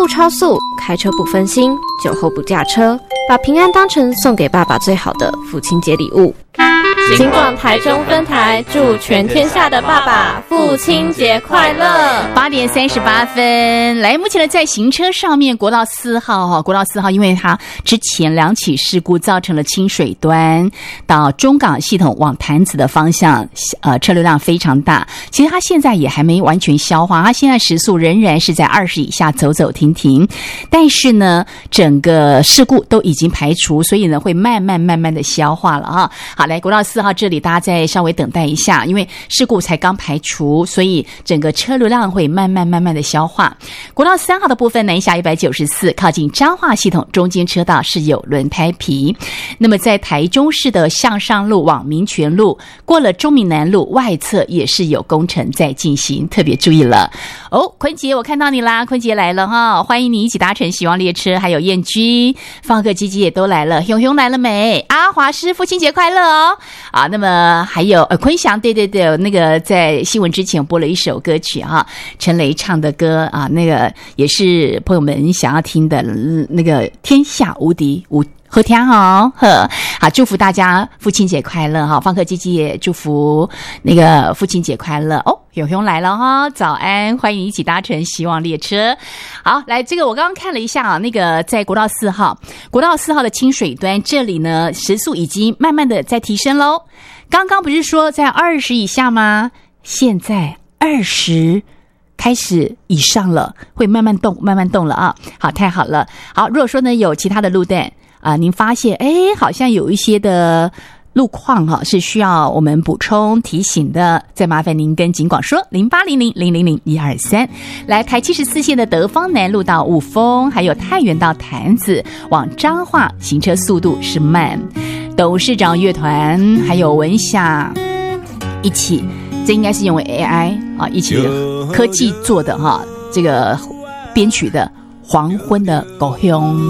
不超速，开车不分心，酒后不驾车，把平安当成送给爸爸最好的父亲节礼物。警广台中分台祝全天下的爸爸父亲节快乐。 8点38分，来，目前呢在行车上面，国道4号，因为它之前2起事故造成了清水端到中港系统往潭子的方向，车流量非常大。其实它现在也还没完全消化，它现在时速仍然是在20以下走走停停，但是呢，整个事故都已经排除，所以呢会慢慢的消化了啊。好，来，国道4号这里大家再稍微等待一下，因为事故才刚排除，所以整个车流量会慢慢的消化。国道3号的部分，南下194靠近彰化系统中间车道是有轮胎皮。那么在台中市的向上路往民权路过了中闽南路外侧也是有工程在进行，特别注意了哦。坤杰，我看到你啦，坤杰来了哈，欢迎你一起搭乘希望列车，还有燕居、放客基基也都来了，熊熊来了没？阿华师父亲节快乐哦！啊，那么还有坤祥，对，那个在新闻之前播了一首歌曲哈，陈雷唱的歌啊，那个也是朋友们想要听的那个天下无敌和天好好，祝福大家父亲节快乐哈！放客基基也祝福那个父亲节快乐哦。熊熊来了哈，早安，欢迎一起搭乘希望列车。好，来，这个我刚刚看了一下啊，那个在国道4号的清水端这里呢，时速已经慢慢的在提升咯。刚刚不是说在20以下吗？现在20开始以上了，会慢慢动了啊。好，太好了。好，如果说呢有其他的路段您发现好像有一些的路况是需要我们补充提醒的，再麻烦您跟警广说0800000123。来，台74线的德芳南路到雾峰，还有太原到潭子往彰化行车速度是慢。董事长乐团还有文夏一起，这应该是用 AI 一起科技做的这个编曲的黄昏的故乡。